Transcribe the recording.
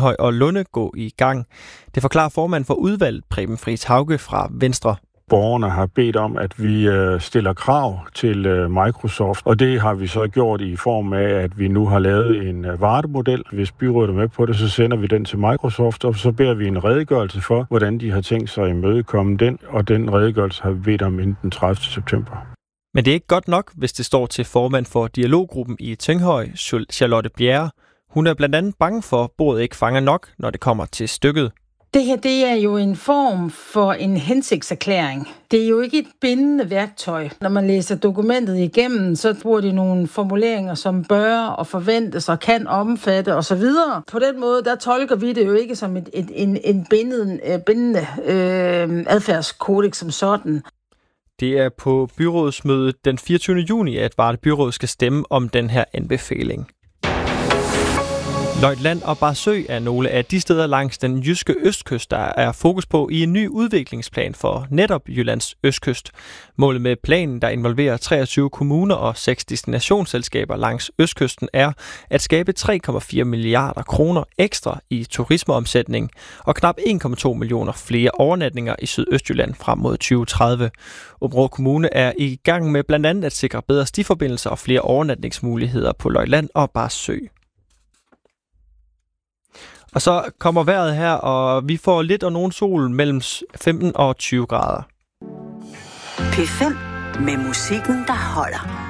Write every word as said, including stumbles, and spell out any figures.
Tynghøj og Lunde gå i gang. Det forklarer formand for udvalget Preben Friis Hauge fra Venstre. Borgerne har bedt om, at vi øh, stiller krav til øh, Microsoft, og det har vi så gjort i form af, at vi nu har lavet en øh, vartemodel. Hvis byrådet er med på det, så sender vi den til Microsoft, og så beder vi en redegørelse for, hvordan de har tænkt sig at imødekomme den, og den redegørelse har vi bedt om inden den tredivte september. Men det er ikke godt nok, hvis det står til formand for dialoggruppen i Tynghøj, Charlotte Bjerre. Hun er blandt andet bange for, at bordet ikke fanger nok, når det kommer til stykket. Det her, det er jo en form for en hensigtserklæring. Det er jo ikke et bindende værktøj. Når man læser dokumentet igennem, så bruger de nogle formuleringer, som bør og forventes og kan omfatte osv. På den måde, der tolker vi det jo ikke som et, et, en, en bindende, bindende øh, adfærdskodex som sådan. Det er på byrådsmødet den fireogtyvende juni, at Varde Byråd skal stemme om den her anbefaling. Løjtland og Barsø er nogle af de steder langs den jyske østkyst, der er fokus på i en ny udviklingsplan for netop Jyllands østkyst. Målet med planen, der involverer treogtyve kommuner og seks destinationsselskaber langs østkysten, er at skabe tre komma fire milliarder kroner ekstra i turismeomsætning og knap en komma to millioner flere overnatninger i Sydøstjylland frem mod tyve tredive. Aabenraa Kommune er i gang med blandt andet at sikre bedre stiforbindelser og flere overnatningsmuligheder på Løjtland og Barsø. Og så kommer vejret her, og vi får lidt og nogen sol mellem femten og tyve grader. P fem med musikken, der holder.